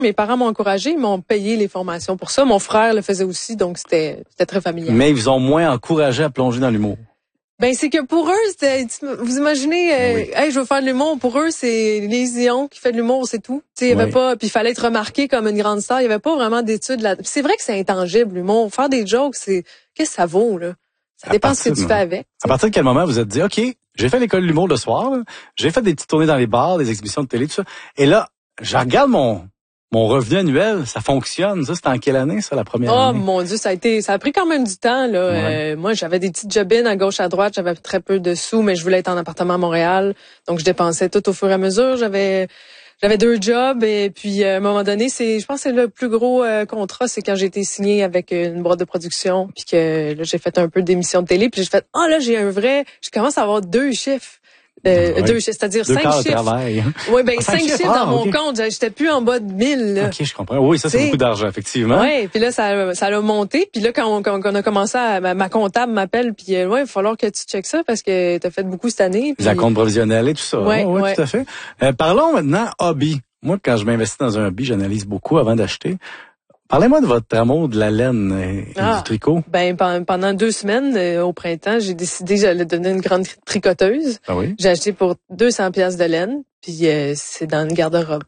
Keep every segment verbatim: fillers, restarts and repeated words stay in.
Mes parents m'ont encouragé, ils m'ont payé les formations pour ça. Mon frère le faisait aussi, donc c'était c'était très familial. Mais ils vous ont moins encouragé à plonger dans l'humour. Ben c'est que pour eux, c'était, vous imaginez, euh, oui. hey, je veux faire de l'humour. Pour eux, c'est Lise Dion qui fait de l'humour, c'est tout. Tu sais, il y avait oui. pas, puis il fallait être remarqué comme une grande star. Il y avait pas vraiment d'études là. C'est vrai que c'est intangible l'humour. Faire des jokes, c'est qu'est-ce que ça vaut là. Ça à dépend de ce que tu fais avec. T'sais. À partir de quel moment vous êtes dit, ok, j'ai fait l'école de l'humour le soir, là. J'ai fait des petites tournées dans les bars, des exhibitions de télé, tout ça, et là, je regarde mon Mon revenu annuel, ça fonctionne. Ça, c'était en quelle année, ça, la première oh, année? Oh mon Dieu, ça a été, ça a pris quand même du temps, là. Ouais. Euh, moi, j'avais des petites job-ins à gauche, à droite. J'avais très peu de sous, mais je voulais être en appartement à Montréal. Donc, je dépensais tout au fur et à mesure. J'avais, j'avais deux jobs. Et puis, à un moment donné, c'est, je pense que c'est le plus gros euh, contrat, c'est quand j'ai été signée avec une boîte de production. Puis que, là, j'ai fait un peu d'émissions de télé. Puis j'ai fait, ah, oh, là, j'ai un vrai, je commence à avoir deux chiffres. Euh, ouais. deux, c'est-à-dire deux cinq chiffres. Oui, ben ah, cinq, cinq chiffres, chiffres ah, dans okay. mon compte. J'étais plus en bas de mille. Là. Ok, je comprends. Oui, ça c'est T'sais, beaucoup d'argent, effectivement. Oui, puis là ça, ça l'a monté. Puis là quand on, quand on a commencé, à, ma, ma comptable m'appelle, puis euh, ouais, il va falloir que tu checkes ça parce que t'as fait beaucoup cette année. Les comptes provisionnels et tout ça. Oui, oui, ouais. tout à fait. Euh, parlons maintenant hobby. Moi, quand je m'investis dans un hobby, j'analyse beaucoup avant d'acheter. Parlez-moi de votre amour de la laine et ah, du tricot. Ben pendant deux semaines euh, au printemps, j'ai décidé que j'allais devenir une grande tricoteuse. Ah oui? J'ai acheté pour deux cents pièces de laine, puis euh, c'est dans une garde-robe.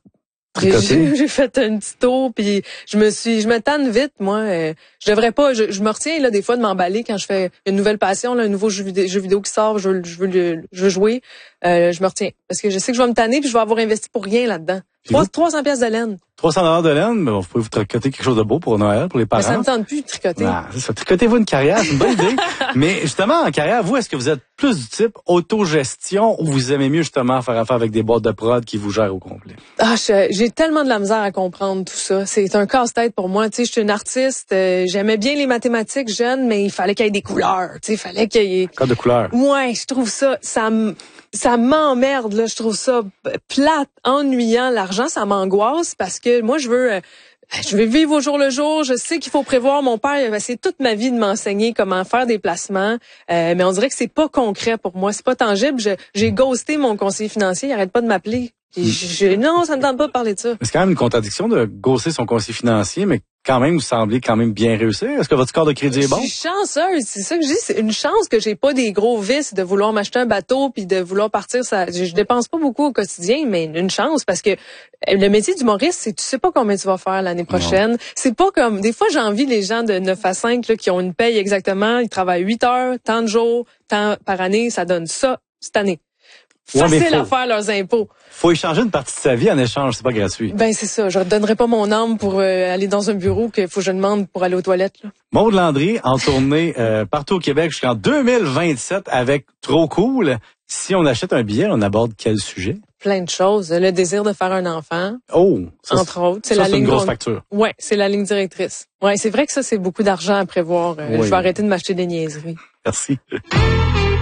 J'ai, j'ai fait un petit tour, puis je me suis, je me tanne vite, moi. Euh, je devrais pas, je, je me retiens là des fois de m'emballer quand je fais une nouvelle passion, là, un nouveau jeu vidéo, jeu vidéo qui sort, je veux, je veux, le, je veux jouer. Euh, je me retiens parce que je sais que je vais me tanner, puis je vais avoir investi pour rien là-dedans. trois cents pièces de laine. trois cents dollars de laine, mais vous pouvez vous tricoter quelque chose de beau pour Noël, pour les parents. Mais ça me tente plus de tricoter. Ah, c'est ça. Tricotez-vous une carrière, c'est une bonne idée. Mais justement, en carrière, vous, est-ce que vous êtes plus du type autogestion ou vous aimez mieux justement faire affaire avec des boîtes de prod qui vous gèrent au complet? Ah, je, j'ai tellement de la misère à comprendre tout ça. C'est un casse-tête pour moi. Tu sais, je suis une artiste. Euh, j'aimais bien les mathématiques jeune, mais il fallait qu'il y ait des couleurs. Tu sais, il fallait qu'il y ait... Code de couleurs. Ouais, je trouve ça, ça me... Ça m'emmerde, là. Je trouve ça plate, ennuyant. L'argent, ça m'angoisse parce que moi, je veux, euh, je veux vivre au jour le jour. Je sais qu'il faut prévoir. Mon père, il a essayé toute ma vie de m'enseigner comment faire des placements. Euh, mais on dirait que c'est pas concret pour moi. C'est pas tangible. Je, j'ai ghosté mon conseiller financier. Il arrête pas de m'appeler. Je, je, non, ça me tente pas de parler de ça. C'est quand même une contradiction de ghoster son conseiller financier, mais quand même, vous semblez quand même bien réussir. Est-ce que votre score de crédit est bon? Je suis chanceuse. C'est ça que je dis. C'est une chance que j'ai pas des gros vices de vouloir m'acheter un bateau puis de vouloir partir. Ça, je, je dépense pas beaucoup au quotidien, mais une chance parce que le métier d'humoriste, c'est tu sais pas combien tu vas faire l'année prochaine. Non. C'est pas comme, des fois, j'envie les gens de neuf à cinq là, qui ont une paye exactement. Ils travaillent huit heures, tant de jours, tant par année. Ça donne ça cette année. Facile ouais, faut, à faire leurs impôts. Faut échanger une partie de sa vie en échange, c'est pas gratuit. Ben c'est ça, je redonnerai pas mon âme pour euh, aller dans un bureau qu'il faut que je demande pour aller aux toilettes. Là. Maude Landry en tournée euh, partout au Québec jusqu'en deux mille vingt-sept avec Trop Cool. Si on achète un billet, on aborde quel sujet? Plein de choses. Le désir de faire un enfant. Oh, ça, entre autres, c'est ça, la c'est ligne une grosse facture. Ouais, c'est la ligne directrice. Ouais, c'est vrai que ça c'est beaucoup d'argent à prévoir. Euh, oui. Je vais arrêter de m'acheter des niaiseries. Merci.